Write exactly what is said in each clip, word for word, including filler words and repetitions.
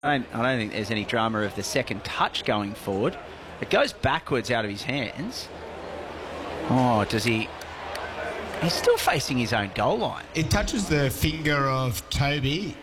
I don't, I don't think there's any drama of the second touch going forward. It goes backwards out of his hands. Oh, does he... He's still facing his own goal line. It touches the finger of Toby.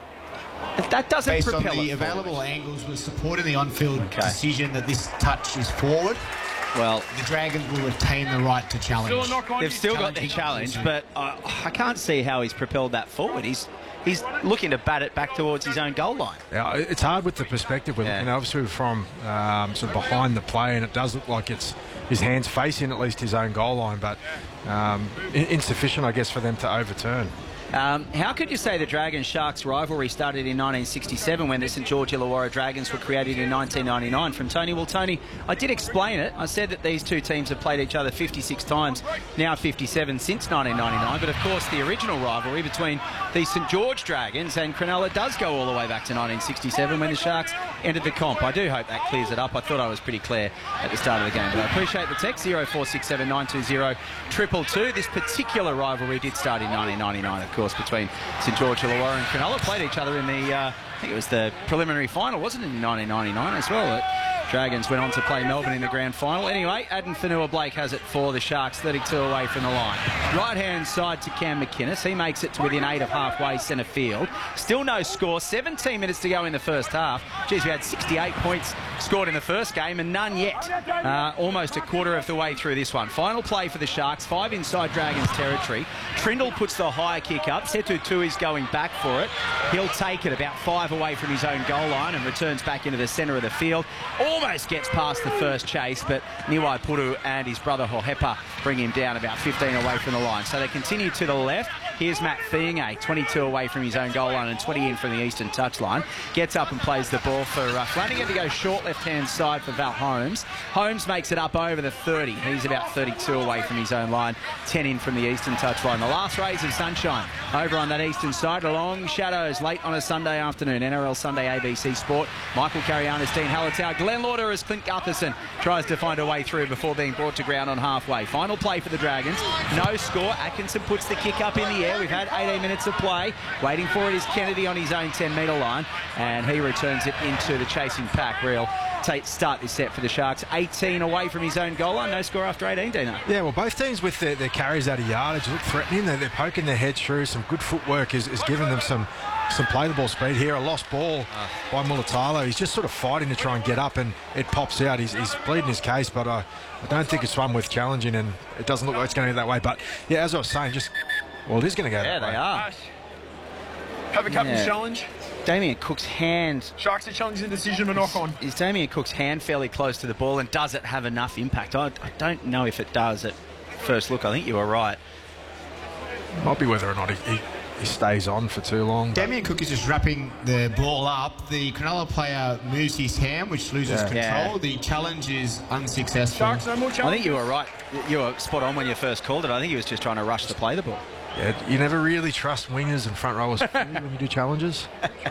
That doesn't Based propel on the it available forward. angles, was supporting the on-field Okay. decision that this touch is forward. Well, The Dragons will retain the right to challenge. they've still got their challenge, but I, I can't see how he's propelled that forward. He's he's looking to bat it back towards his own goal line. Yeah, it's hard with the perspective. We're Yeah. looking obviously from um, sort of behind the play, and it does look like it's his hands facing at least his own goal line, but um, in- insufficient, I guess, for them to overturn. Um, how could you say the Dragons-Sharks rivalry started in nineteen sixty-seven when the St George Illawarra Dragons were created in nineteen ninety-nine? From Tony, well, Tony, I did explain it. I said that these two teams have played each other fifty-six times, now fifty-seven since nineteen ninety-nine. But, of course, the original rivalry between the St George Dragons and Cronulla does go all the way back to nineteen sixty-seven when the Sharks entered the comp. I do hope that clears it up. I thought I was pretty clear at the start of the game. But I appreciate the text, zero four six seven nine two zero two two two. This particular rivalry did start in nineteen ninety-nine, of course, between St George Illawarra and Cronulla. Played each other in the, uh, I think it was the preliminary final, wasn't it, in nineteen ninety-nine as well? It, Dragons went on to play Melbourne in the grand final. Anyway, Aden Fanua-Blake has it for the Sharks, thirty-two away from the line. Right-hand side to Cam McInnes. He makes it to within eight of halfway centre field. Still no score. seventeen minutes to go in the first half. Geez, we had sixty-eight points scored in the first game and none yet. Uh, almost a quarter of the way through this one. Final play for the Sharks. Five inside Dragons territory. Trindle puts the high kick up. Setu Tui's going back for it. He'll take it about five away from his own goal line and returns back into the centre of the field. Almost gets past the first chase, but Niwai Puru and his brother Hohepa bring him down about fifteen away from the line. So they continue to the left. Here's Matt Fiinge, twenty-two away from his own goal line and twenty in from the eastern touchline. Gets up and plays the ball for uh, Flanagan to go short left-hand side for Val Holmes. Holmes makes it up over the thirty. He's about thirty-two away from his own line, ten in from the eastern touchline. The last rays of sunshine over on that eastern side. Long shadows late on a Sunday afternoon. N R L Sunday A B C Sport. Michael Carianis, Dean Hallertau, Glenn Lauder as Clint Gutherson tries to find a way through before being brought to ground on halfway. Final play for the Dragons. No score. Atkinson puts the kick up in the air. We've had eighteen minutes of play. Waiting for it is Kennedy on his own ten metre line, and he returns it into the chasing pack. Real take, start this set for the Sharks. eighteen away from his own goal line. No score after eighteen, Dino. Yeah, well, both teams with their, their carries out of yardage look threatening. They're, they're poking their heads through. Some good footwork is, is giving them some some play the ball speed here. A lost ball uh. by Mulatalo. He's just sort of fighting to try and get up, and it pops out. He's, he's pleading his case, but I, I don't think it's one worth challenging, and it doesn't look like it's going to go that way. But, yeah, as I was saying, just... Well, it is going to go Yeah, that way. they are. Have a captain's Yeah. challenge. Damien Cook's hand... Sharks are challenging the decision of a knock on. Is Damien Cook's hand fairly close to the ball, and does it have enough impact? I, I don't know if it does at first look. I think you were right. Might be whether or not he, he, he stays on for too long. Damien Cook is just wrapping the ball up. The Cronulla player moves his hand, which loses Yeah. control. Yeah. The challenge is unsuccessful. Sharks, no more I challenge. think you were right. You were spot on when you first called it. I think he was just trying to rush to play the ball. Yeah, you never really trust wingers and front rowers when you do challenges.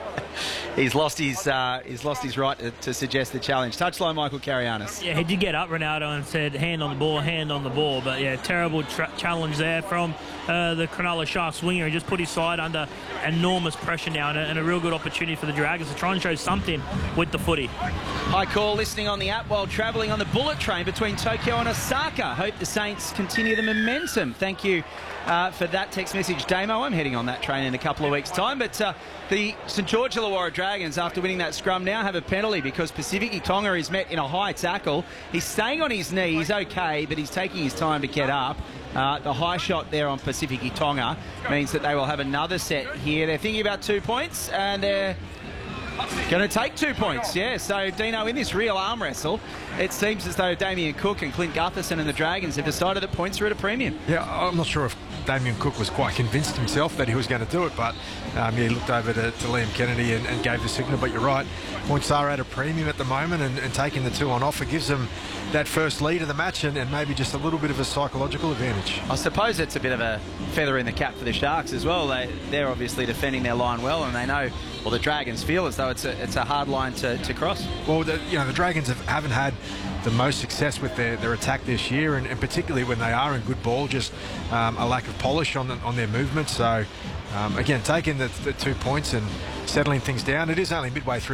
He's lost his uh, he's lost his right to, to suggest the challenge. Touchline, Michael Carianis. Yeah, he did get up, Ronaldo, and said hand on the ball, hand on the ball. But, yeah, terrible tra- challenge there from uh, the Cronulla Sharks winger. He just put his side under enormous pressure now, and a, and a real good opportunity for the Dragons to try and show something with the footy. Hi, call listening on the app while travelling on the bullet train between Tokyo and Osaka. Hope the Saints continue the momentum. Thank you uh, for that text message, Damo. I'm heading on that train in a couple of weeks' time. But uh, the St George Illawarra Dragons, after winning that scrum, now have a penalty because Pacific Tonga is met in a high tackle. He's staying on his knee. He's okay, but he's taking his time to get up. Uh, the high shot there on Pacific Tonga means that they will have another set here. They're thinking about two points, and they're going to take two points, yeah. So, Dino, in this real arm wrestle, it seems as though Damien Cook and Clint Gutherson and the Dragons have decided that points are at a premium. Yeah, I'm not sure if Damien Cook was quite convinced himself that he was going to do it, but um, yeah, he looked over to, to Liam Kennedy and, and gave the signal. But you're right, points are at a premium at the moment, and, and taking the two on offer gives them that first lead of the match and, and maybe just a little bit of a psychological advantage. I suppose it's a bit of a feather in the cap for the Sharks as well. They, they're obviously defending their line well, and they know, well, the Dragons feel as though it's a, it's a hard line to, to cross. Well, the, you know, the Dragons have, haven't had the most success with their, their attack this year, and, and particularly when they are in good ball, just um, a lack of polish on, the, on their movement. So, um, again, taking the, the two points and settling things down, it is only midway through